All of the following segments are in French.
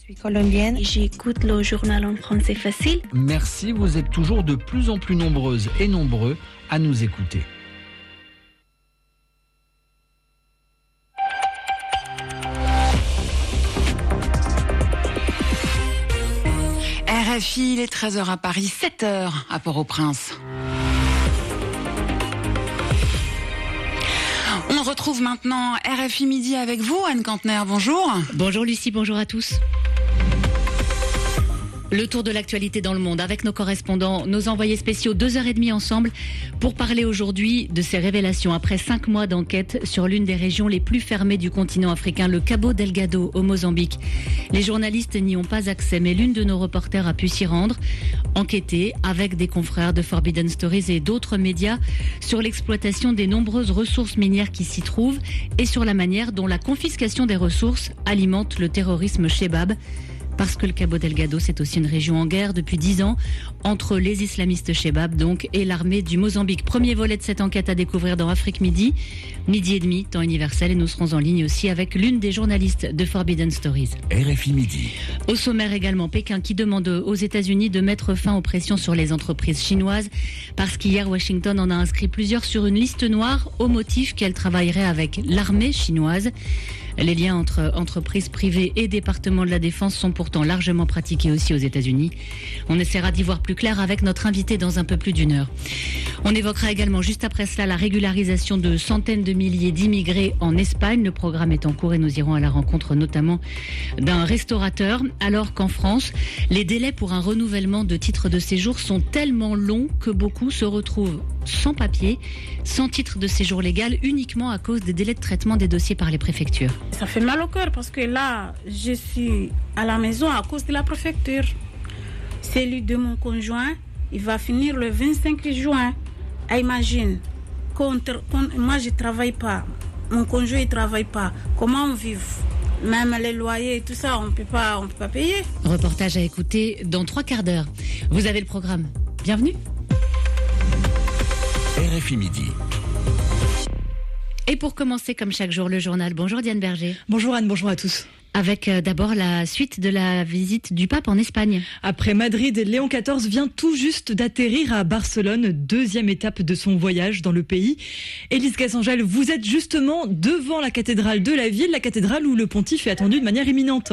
Je suis colombienne et j'écoute le journal en français facile. Merci, vous êtes toujours de plus en plus nombreuses et nombreux à nous écouter. RFI, il est 13h à Paris, 7h à Port-au-Prince. On retrouve maintenant RFI Midi avec vous, Anne Kantner, bonjour. Bonjour Lucie, bonjour à tous. Le tour de l'actualité dans le monde avec nos correspondants, nos envoyés spéciaux, 2h30 ensemble pour parler aujourd'hui de ces révélations après 5 mois d'enquête sur l'une des régions les plus fermées du continent africain, le Cabo Delgado au Mozambique. Les journalistes n'y ont pas accès, mais l'une de nos reporters a pu s'y rendre, enquêter avec des confrères de Forbidden Stories et d'autres médias sur l'exploitation des nombreuses ressources minières qui s'y trouvent et sur la manière dont la confiscation des ressources alimente le terrorisme Chebab. Parce que le Cabo Delgado, c'est aussi une région en guerre depuis 10 ans, entre les islamistes Chebab donc et l'armée du Mozambique. Premier volet de cette enquête à découvrir dans Afrique Midi, midi et demi, temps universel, et nous serons en ligne aussi avec l'une des journalistes de Forbidden Stories. RFI Midi. Au sommaire également, Pékin qui demande aux États-Unis de mettre fin aux pressions sur les entreprises chinoises, parce qu'hier Washington en a inscrit plusieurs sur une liste noire au motif qu'elle travaillerait avec l'armée chinoise. Les liens entre entreprises privées et départements de la défense sont pourtant largement pratiqués aussi aux États-Unis. On essaiera d'y voir plus clair avec notre invité dans un peu plus d'une heure. On évoquera également juste après cela la régularisation de centaines de milliers d'immigrés en Espagne. Le programme est en cours et nous irons à la rencontre notamment d'un restaurateur. Alors qu'en France, les délais pour un renouvellement de titre de séjour sont tellement longs que beaucoup se retrouvent sans papier, sans titre de séjour légal, uniquement à cause des délais de traitement des dossiers par les préfectures. Ça fait mal au cœur parce que là, je suis à la maison à cause de la préfecture. Celui de mon conjoint, il va finir le 25 juin. Imagine, moi je ne travaille pas, mon conjoint ne travaille pas. Comment on vit? Même les loyers et tout ça, on ne peut pas payer. Reportage à écouter dans 3 quarts d'heure. Vous avez le programme. Bienvenue. RFI Midi. Et pour commencer, comme chaque jour, le journal. Bonjour Diane Berger. Bonjour Anne, bonjour à tous. Avec d'abord la suite de la visite du pape en Espagne. Après Madrid, Léon XIV vient tout juste d'atterrir à Barcelone, 2e étape de son voyage dans le pays. Élise Gazangel, vous êtes justement devant la cathédrale de la ville, la cathédrale où le pontife est attendu de manière imminente.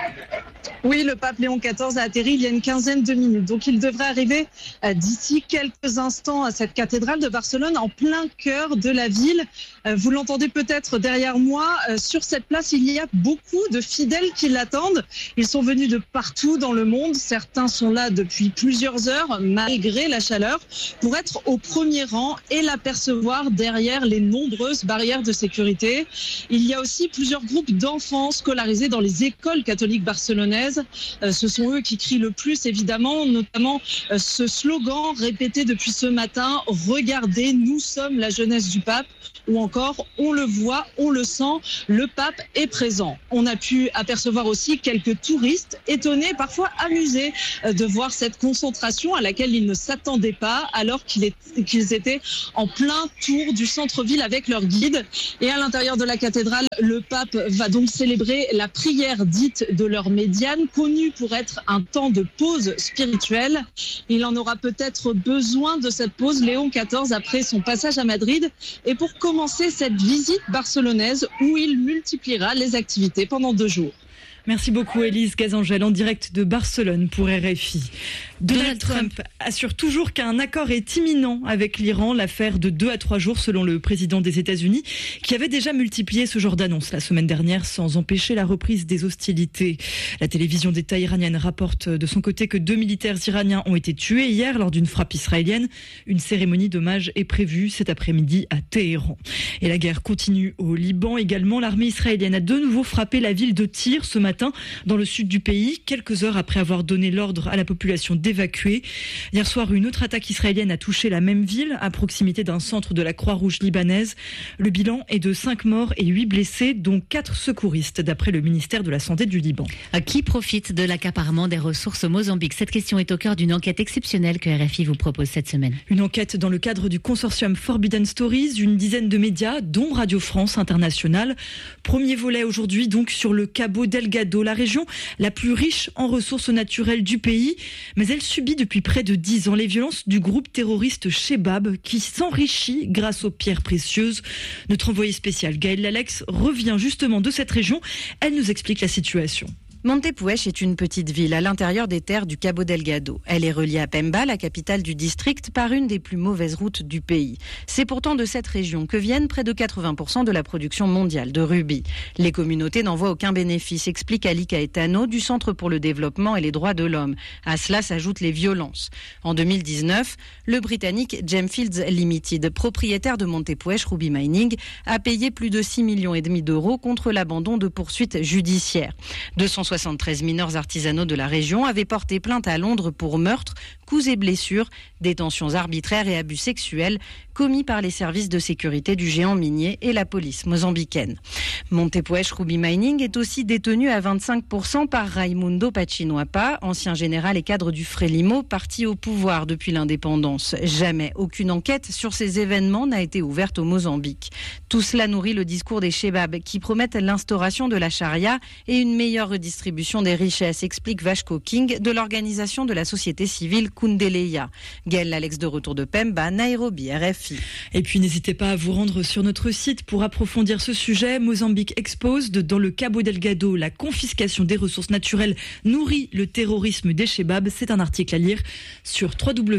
Oui, le pape Léon XIV a atterri il y a une quinzaine de minutes. Donc il devrait arriver d'ici quelques instants à cette cathédrale de Barcelone, en plein cœur de la ville. Vous l'entendez peut-être derrière moi. Sur cette place, il y a beaucoup de fidèles qui l'attendent. Ils sont venus de partout dans le monde. Certains sont là depuis plusieurs heures, malgré la chaleur, pour être au premier rang et l'apercevoir derrière les nombreuses barrières de sécurité. Il y a aussi plusieurs groupes d'enfants scolarisés dans les écoles catholiques barcelonaises. Ce sont eux qui crient le plus, évidemment, notamment ce slogan répété depuis ce matin: « Regardez, nous sommes la jeunesse du pape » ou encore « On le voit, on le sent, le pape est présent ». On a pu apercevoir aussi quelques touristes étonnés, parfois amusés de voir cette concentration à laquelle ils ne s'attendaient pas, alors qu'ils étaient en plein tour du centre-ville avec leur guide. Et à l'intérieur de la cathédrale, le pape va donc célébrer la prière dite de l'heure médiane, connue pour être un temps de pause spirituelle. Il en aura peut-être besoin de cette pause, Léon XIV, après son passage à Madrid, et pour commencer cette visite barcelonaise où il multipliera les activités pendant 2 jours. Merci beaucoup Élise Gazangel en direct de Barcelone pour RFI. Donald Trump assure toujours qu'un accord est imminent avec l'Iran, l'affaire de 2 à 3 jours selon le président des États-Unis, qui avait déjà multiplié ce genre d'annonce la semaine dernière sans empêcher la reprise des hostilités. La télévision d'État iranienne rapporte de son côté que 2 militaires iraniens ont été tués hier lors d'une frappe israélienne. Une cérémonie d'hommage est prévue cet après-midi à Téhéran. Et la guerre continue au Liban également. L'armée israélienne a de nouveau frappé la ville de Tyr ce matin dans le sud du pays, quelques heures après avoir donné l'ordre à la population d'évacuer. Hier soir, une autre attaque israélienne a touché la même ville, à proximité d'un centre de la Croix-Rouge libanaise. Le bilan est de 5 morts et 8 blessés, dont 4 secouristes, d'après le ministère de la Santé du Liban. Qui profite de l'accaparement des ressources au Mozambique? Cette question est au cœur d'une enquête exceptionnelle que RFI vous propose cette semaine. Une enquête dans le cadre du consortium Forbidden Stories, une dizaine de médias, dont Radio France Internationale. Premier volet aujourd'hui donc sur le Cabo Delgado, Delgado, la région la plus riche en ressources naturelles du pays. Mais elle subit depuis près de 10 ans les violences du groupe terroriste Chebab qui s'enrichit grâce aux pierres précieuses. Notre envoyé spécial Gaël Lalex revient justement de cette région. Elle nous explique la situation. Montepuez est une petite ville à l'intérieur des terres du Cabo Delgado. Elle est reliée à Pemba, la capitale du district, par une des plus mauvaises routes du pays. C'est pourtant de cette région que viennent près de 80% de la production mondiale de rubis. Les communautés n'en voient aucun bénéfice, explique Ali Caetano du Centre pour le développement et les droits de l'homme. À cela s'ajoutent les violences. En 2019, le Britannique Gemfields Limited, propriétaire de Montepuez Ruby Mining, a payé plus de 6,5 millions d'euros contre l'abandon de poursuites judiciaires. 273 mineurs artisanaux de la région avaient porté plainte à Londres pour meurtre, coups et blessures, détentions arbitraires et abus sexuels commis par les services de sécurité du géant minier et la police mozambicaine. Montepuez Ruby Mining est aussi détenu à 25% par Raimundo Pachinoapa, ancien général et cadre du Frelimo, parti au pouvoir depuis l'indépendance. Jamais aucune enquête sur ces événements n'a été ouverte au Mozambique. Tout cela nourrit le discours des Chebab qui promettent l'instauration de la charia et une meilleure redistribution des richesses, explique Vasco King de l'organisation de la société civile Kundeleya. Gaël Alex de retour de Pemba, Nairobi, RFI. Et puis n'hésitez pas à vous rendre sur notre site pour approfondir ce sujet. Mozambique expose dans le Cabo Delgado, la confiscation des ressources naturelles nourrit le terrorisme des Chebab. C'est un article à lire sur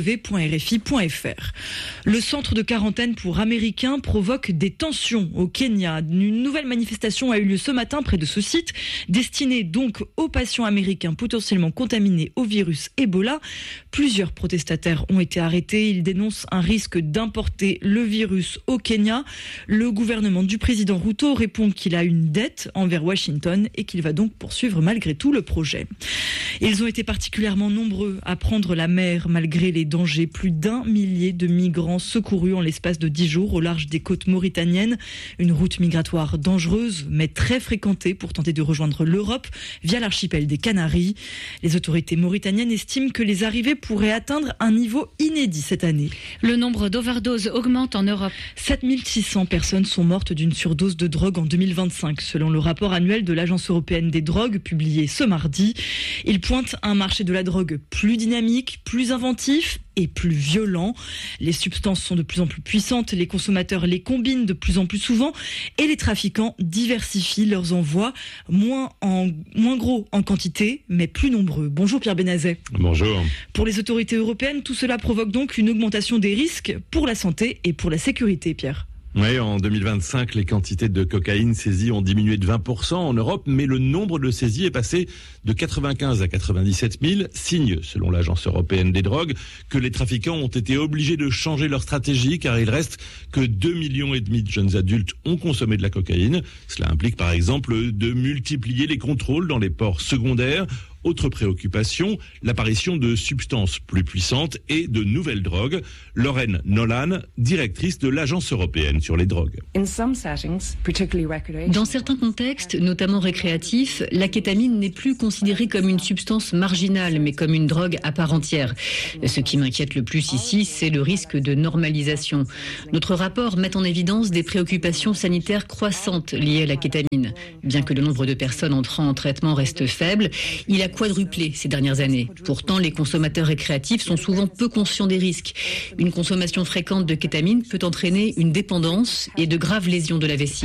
www.rfi.fr. Le centre de quarantaine pour Américains provoque des tensions au Kenya. Une nouvelle manifestation a eu lieu ce matin près de ce site, destinée donc aux patients américains potentiellement contaminés au virus Ebola. Plusieurs protestataires ont été arrêtés. Ils dénoncent un risque d'importer le virus au Kenya. Le gouvernement du président Ruto répond qu'il a une dette envers Washington et qu'il va donc poursuivre malgré tout le projet. Ils ont été particulièrement nombreux à prendre la mer malgré les dangers. Plus d'1 millier de migrants secourus en l'espace de 10 jours au large des côtes mauritaniennes. Une route migratoire dangereuse mais très fréquentée pour tenter de rejoindre l'Europe via l'archipel des Canaries. Les autorités mauritaniennes estiment que les arrivées pourraient atteindre un niveau inédit cette année. Le nombre d'overdoses augmente en Europe. 7600 personnes sont mortes d'une surdose de drogue en 2025, selon le rapport annuel de l'Agence européenne des drogues publié ce mardi. Il pointe un marché de la drogue plus dynamique, plus inventif et plus violent. Les substances sont de plus en plus puissantes, les consommateurs les combinent de plus en plus souvent et les trafiquants diversifient leurs envois, moins gros en quantité, mais plus nombreux. Bonjour Pierre Benazet. Bonjour. Pour les autorités européennes, tout cela provoque donc une augmentation des risques pour la santé et pour la sécurité, Pierre. Oui, en 2025, les quantités de cocaïne saisies ont diminué de 20% en Europe, mais le nombre de saisies est passé de 95 à 97 000, signe, selon l'Agence européenne des drogues, que les trafiquants ont été obligés de changer leur stratégie, car il reste que 2,5 millions de jeunes adultes ont consommé de la cocaïne. Cela implique par exemple de multiplier les contrôles dans les ports secondaires. Autre préoccupation, l'apparition de substances plus puissantes et de nouvelles drogues. Lorraine Nolan, directrice de l'Agence européenne sur les drogues. Dans certains contextes, notamment récréatifs, la kétamine n'est plus considérée comme une substance marginale, mais comme une drogue à part entière. Ce qui m'inquiète le plus ici, c'est le risque de normalisation. Notre rapport met en évidence des préoccupations sanitaires croissantes liées à la kétamine. Bien que le nombre de personnes entrant en traitement reste faible, il a quadruplé ces dernières années. Pourtant, les consommateurs récréatifs sont souvent peu conscients des risques. Une consommation fréquente de kétamine peut entraîner une dépendance et de graves lésions de la vessie.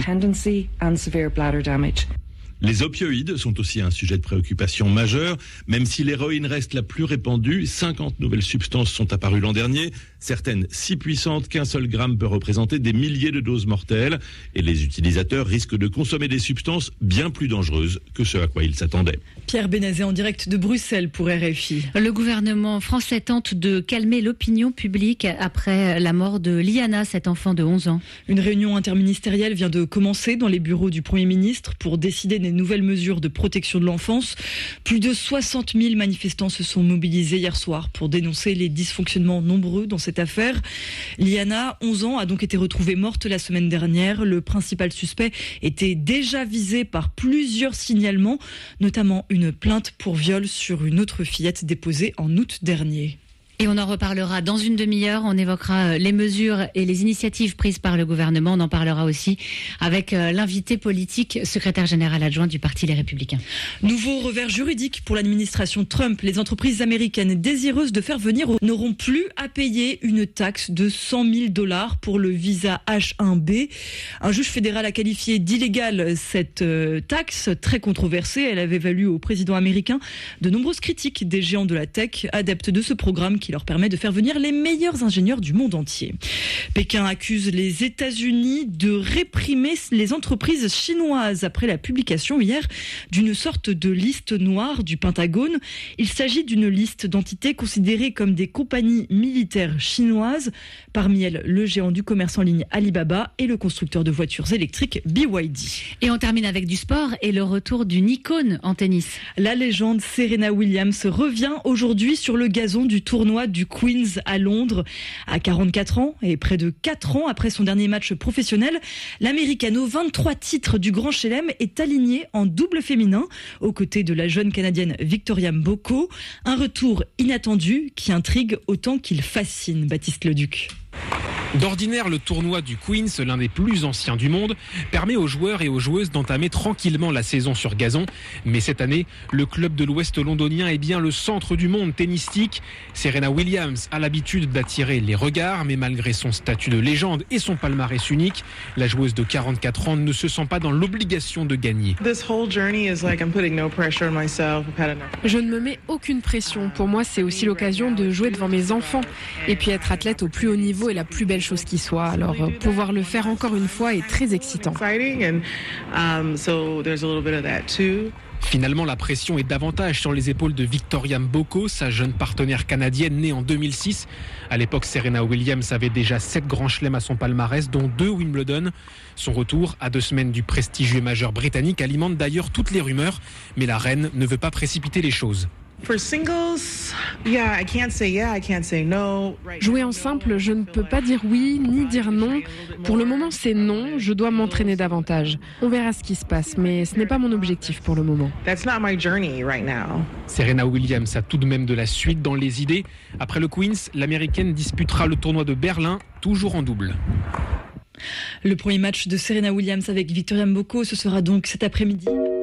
Les opioïdes sont aussi un sujet de préoccupation majeur. Même si l'héroïne reste la plus répandue, 50 nouvelles substances sont apparues l'an dernier. Certaines si puissantes qu'un seul gramme peut représenter des milliers de doses mortelles. Et les utilisateurs risquent de consommer des substances bien plus dangereuses que ce à quoi ils s'attendaient. Pierre Benazet en direct de Bruxelles pour RFI. Le gouvernement français tente de calmer l'opinion publique après la mort de Liana, cet enfant de 11 ans. Une réunion interministérielle vient de commencer dans les bureaux du Premier ministre pour décider des nouvelles mesures de protection de l'enfance. Plus de 60 000 manifestants se sont mobilisés hier soir pour dénoncer les dysfonctionnements nombreux dans cette affaire. Liana, 11 ans, a donc été retrouvée morte la semaine dernière. Le principal suspect était déjà visé par plusieurs signalements, notamment une plainte pour viol sur une autre fillette déposée en août dernier. Et on en reparlera dans une demi-heure. On évoquera les mesures et les initiatives prises par le gouvernement. On en parlera aussi avec l'invité politique, secrétaire général adjoint du Parti Les Républicains. Nouveau revers juridique pour l'administration Trump. Les entreprises américaines désireuses de faire venir n'auront plus à payer une taxe de $100 000 pour le visa H1B. Un juge fédéral a qualifié d'illégale cette taxe très controversée. Elle avait valu au président américain de nombreuses critiques des géants de la tech, adeptes de ce programme qui leur permet de faire venir les meilleurs ingénieurs du monde entier. Pékin accuse les États-Unis de réprimer les entreprises chinoises après la publication hier d'une sorte de liste noire du Pentagone. Il s'agit d'une liste d'entités considérées comme des compagnies militaires chinoises, parmi elles le géant du commerce en ligne Alibaba et le constructeur de voitures électriques BYD. Et on termine avec du sport et le retour d'une icône en tennis. La légende Serena Williams revient aujourd'hui sur le gazon du tournoi du Queen's à Londres. À 44 ans et près de 4 ans après son dernier match professionnel, l'Américaine aux 23 titres du Grand Chelem est alignée en double féminin aux côtés de la jeune Canadienne Victoria Mboko. Un retour inattendu qui intrigue autant qu'il fascine. Baptiste Leduc. D'ordinaire, le tournoi du Queen's, l'un des plus anciens du monde, permet aux joueurs et aux joueuses d'entamer tranquillement la saison sur gazon. Mais cette année, le club de l'Ouest londonien est bien le centre du monde tennistique. Serena Williams a l'habitude d'attirer les regards, mais malgré son statut de légende et son palmarès unique, la joueuse de 44 ans ne se sent pas dans l'obligation de gagner. Je ne me mets aucune pression. Pour moi, c'est aussi l'occasion de jouer devant mes enfants et puis être athlète au plus haut niveau est la plus belle chose qui soit. Alors pouvoir le faire encore une fois est très excitant. Finalement, la pression est davantage sur les épaules de Victoria Mboko, sa jeune partenaire canadienne née en 2006. À l'époque, Serena Williams avait déjà 7 grands chelems à son palmarès, dont 2 Wimbledon. Son retour, à 2 semaines du prestigieux majeur britannique, alimente d'ailleurs toutes les rumeurs. Mais la reine ne veut pas précipiter les choses. Jouer en simple, je ne peux pas dire oui ni dire non. Pour le moment, c'est non. Je dois m'entraîner davantage. On verra ce qui se passe, mais ce n'est pas mon objectif pour le moment. Serena Williams a tout de même de la suite dans les idées. Après le Queen's, l'Américaine disputera le tournoi de Berlin, toujours en double. Le premier match de Serena Williams avec Victoria Mboko, ce sera donc cet après-midi.